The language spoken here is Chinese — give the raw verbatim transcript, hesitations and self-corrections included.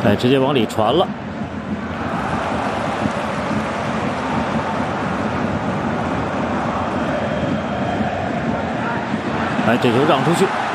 哎，直接往里传了。哎，这球让出去。